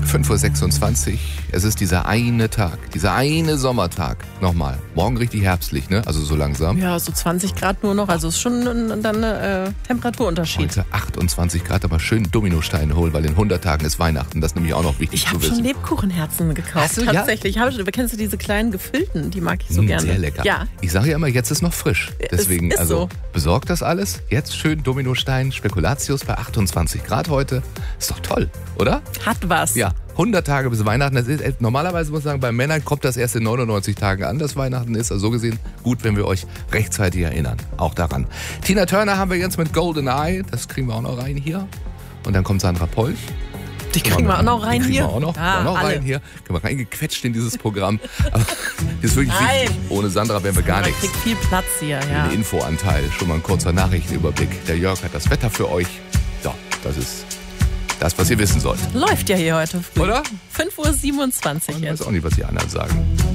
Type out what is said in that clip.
5:26 Uhr. Es ist dieser eine Tag, dieser eine Sommertag. Nochmal, morgen richtig herbstlich, ne? Also so langsam. Ja, so 20 Grad nur noch, also ist schon dann Temperaturunterschied. Heute 28 Grad, aber schön Dominosteine holen, weil in 100 Tagen ist Weihnachten. Das ist nämlich auch noch wichtig Ich zu habe wissen. schon Lebkuchenherzen gekauft. Hast du, ja? Tatsächlich. Kennst du diese kleinen gefüllten? Die mag ich so gerne. Sehr lecker. Ja. Ich sage ja immer, jetzt ist noch frisch. Deswegen, ist also so. besorgt das alles. Jetzt schön Dominostein, Spekulatius bei 28 Grad heute. Ist doch toll, oder? Hat was. Ja, 100 Tage bis Weihnachten. Das ist, normalerweise muss ich sagen, bei Männern kommt das erst in 99 Tagen an, dass Weihnachten ist. Also so gesehen gut, wenn wir euch rechtzeitig erinnern. Auch daran. Tina Turner haben wir jetzt mit Golden Eye. Das kriegen wir auch noch rein hier. Und dann kommt Sandra Polch. Die kriegen wir auch noch rein hier. Auch noch, Ja, auch noch alle. rein hier. Können wir reingequetscht in dieses Programm. Aber das ist wirklich Nein. wichtig. Ohne Sandra wären wir gar Man nichts. kriegt viel Platz hier, ja. Den Infoanteil. Schon mal ein kurzer Nachrichtenüberblick. Der Jörg hat das Wetter für euch. Ja, das ist das, was ihr wissen sollt. Läuft ja hier heute früh. Oder? 5:27 Uhr Ich jetzt. weiß auch nicht, was die anderen sagen.